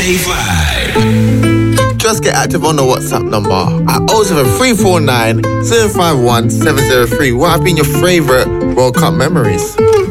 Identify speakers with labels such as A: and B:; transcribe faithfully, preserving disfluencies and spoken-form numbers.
A: vibe.
B: Just get active on the WhatsApp number at oh seven three four nine seven five one seven zero three. What have been your favourite World Cup memories?